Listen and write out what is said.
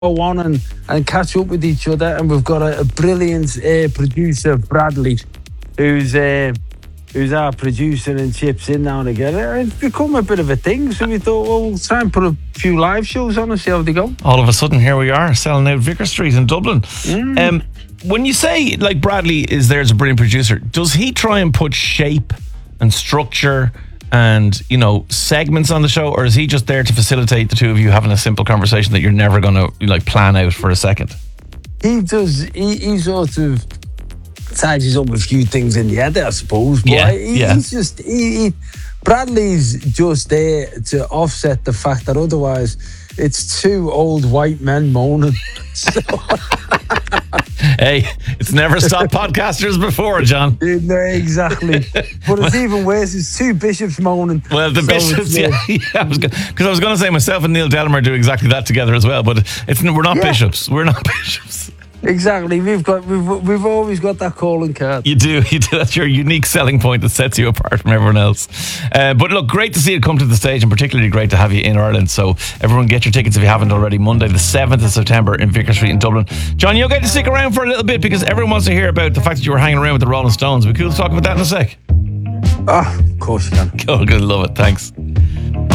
on and catch up with each other. And we've got a brilliant producer, Bradley, who's our producer and chips in now and again. It's become a bit of a thing, so we thought, well, we'll try and put a few live shows on and see how they go. All of a sudden, here we are, selling out Vicar Street in Dublin. When you say, like, Bradley is there as a brilliant producer, does he try and put shape and structure and, you know, segments on the show, or is he just there to facilitate the two of you having a simple conversation that you're never going to, like, plan out for a second? He does. He sort of ties up a few things in the head, I suppose. But he's just Bradley's just there to offset the fact that otherwise it's two old white men moaning. Hey, it's never stopped podcasters before, John. No, exactly. But it's even worse. It's two bishops moaning. Well, the bishops, because I was going to say myself and Neil Delamere do exactly that together as well. But we're not bishops. We're not bishops. Exactly. We've always got that calling card. You do. That's your unique selling point that sets you apart from everyone else. But look, great to see it come to the stage, and particularly great to have you in Ireland. So everyone get your tickets if you haven't already. Monday the 7th of September in Vicar Street in Dublin. John, you'll get to stick around for a little bit because everyone wants to hear about the fact that you were hanging around with the Rolling Stones. It'd be cool to talk about that in a sec. Of course you can. Cool, good, love it. Thanks.